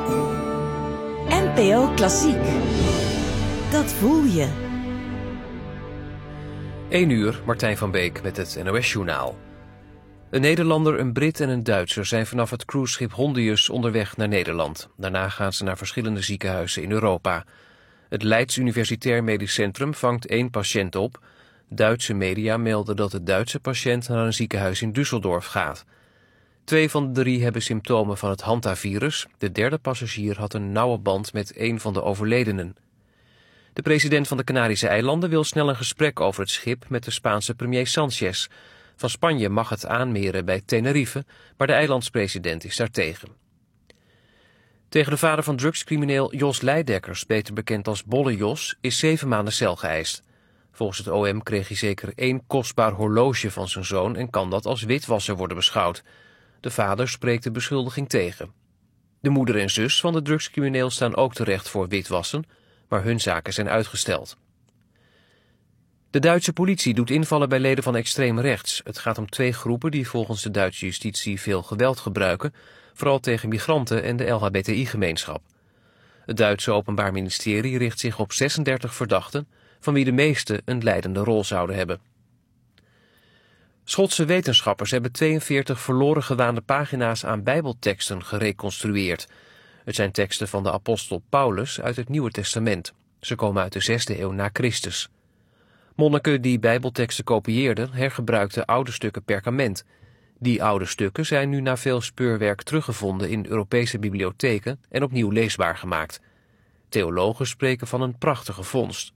NPO Klassiek. Dat voel je. 1 uur, Martijn van Beek met het NOS-journaal. Een Nederlander, een Brit en een Duitser zijn vanaf het cruiseschip Hondius onderweg naar Nederland. Daarna gaan ze naar verschillende ziekenhuizen in Europa. Het Leids Universitair Medisch Centrum vangt 1 patiënt op. Duitse media melden dat de Duitse patiënt naar een ziekenhuis in Düsseldorf gaat. 2 van de 3 hebben symptomen van het hantavirus. De derde passagier had een nauwe band met 1 van de overledenen. De president van de Canarische eilanden wil snel een gesprek over het schip met de Spaanse premier Sanchez. Van Spanje mag het aanmeren bij Tenerife, maar de eilandspresident is daartegen. Tegen de vader van drugscrimineel Jos Leidekkers, beter bekend als Bolle Jos, is 7 maanden cel geëist. Volgens het OM kreeg hij zeker 1 kostbaar horloge van zijn zoon en kan dat als witwasser worden beschouwd. De vader spreekt de beschuldiging tegen. De moeder en zus van de drugscrimineel staan ook terecht voor witwassen, maar hun zaken zijn uitgesteld. De Duitse politie doet invallen bij leden van extreem rechts. Het gaat om 2 groepen die volgens de Duitse justitie veel geweld gebruiken, vooral tegen migranten en de LHBTI-gemeenschap. Het Duitse Openbaar Ministerie richt zich op 36 verdachten, van wie de meeste een leidende rol zouden hebben. Schotse wetenschappers hebben 42 verloren gewaande pagina's aan bijbelteksten gereconstrueerd. Het zijn teksten van de apostel Paulus uit het Nieuwe Testament. Ze komen uit de 6e eeuw na Christus. Monniken die bijbelteksten kopieerden, hergebruikten oude stukken perkament. Die oude stukken zijn nu na veel speurwerk teruggevonden in Europese bibliotheken en opnieuw leesbaar gemaakt. Theologen spreken van een prachtige vondst.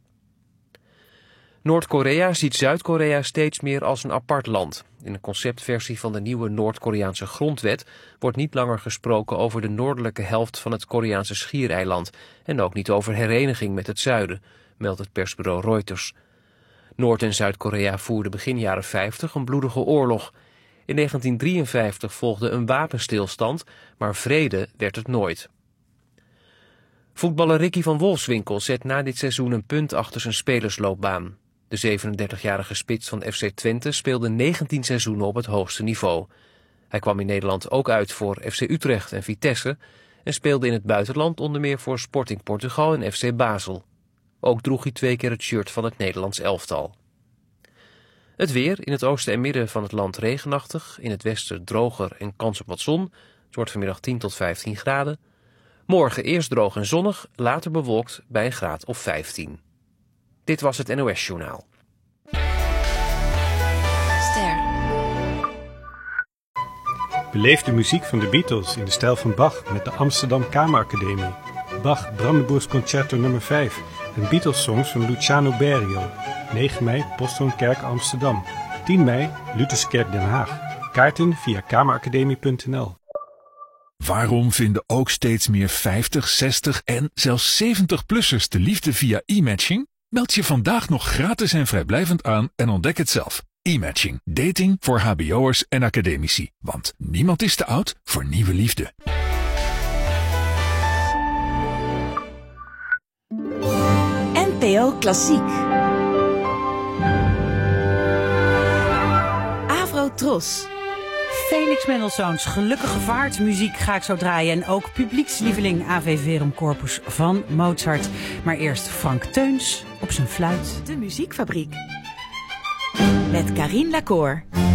Noord-Korea ziet Zuid-Korea steeds meer als een apart land. In een conceptversie van de nieuwe Noord-Koreaanse grondwet wordt niet langer gesproken over de noordelijke helft van het Koreaanse schiereiland en ook niet over hereniging met het zuiden, meldt het persbureau Reuters. Noord- en Zuid-Korea voerden begin jaren 50 een bloedige oorlog. In 1953 volgde een wapenstilstand, maar vrede werd het nooit. Voetballer Ricky van Wolfswinkel zet na dit seizoen een punt achter zijn spelersloopbaan. De 37-jarige spits van FC Twente speelde 19 seizoenen op het hoogste niveau. Hij kwam in Nederland ook uit voor FC Utrecht en Vitesse en speelde in het buitenland onder meer voor Sporting Portugal en FC Basel. Ook droeg hij 2 keer het shirt van het Nederlands elftal. Het weer, in het oosten en midden van het land regenachtig, in het westen droger en kans op wat zon. Het wordt vanmiddag 10 tot 15 graden. Morgen eerst droog en zonnig, later bewolkt bij een graad of 15. Dit was het NOS-journaal. Ster. Beleef de muziek van de Beatles in de stijl van Bach met de Amsterdam Kameracademie. Bach Brandenburgs Concerto nummer 5 en Beatles-songs van Luciano Berio. 9 mei, Posthoonkerk Amsterdam. 10 mei, Lutherskerk Den Haag. Kaarten via kameracademie.nl. Waarom vinden ook steeds meer 50, 60 en zelfs 70-plussers de liefde via e-matching? Meld je vandaag nog gratis en vrijblijvend aan en ontdek het zelf. E-matching. Dating voor hbo'ers en academici. Want niemand is te oud voor nieuwe liefde. NPO Klassiek. Avro Tros. Felix Mendelssohns Gelukkige Vaart muziek ga ik zo draaien. En ook publiekslieveling Ave Verum Corpus van Mozart. Maar eerst Frank Teuns op zijn fluit. De Muziekfabriek. Met Carien Lacour.